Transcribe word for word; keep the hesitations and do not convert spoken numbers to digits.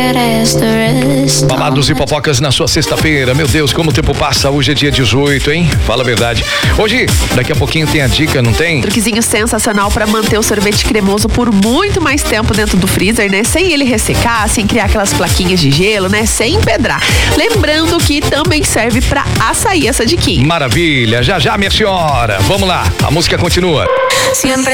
Babados e fofocas na sua sexta-feira. Meu Deus, como o tempo passa. Hoje é dia dezoito, hein? Fala a verdade. Hoje, daqui a pouquinho tem a dica, não tem? Truquezinho sensacional para manter o sorvete cremoso por muito mais tempo dentro do freezer, né? Sem ele ressecar, sem criar aquelas plaquinhas de gelo, né? Sem empedrar. Lembrando que também serve para açaí essa diquinha. Maravilha. Já já, minha senhora. Vamos lá. A música continua.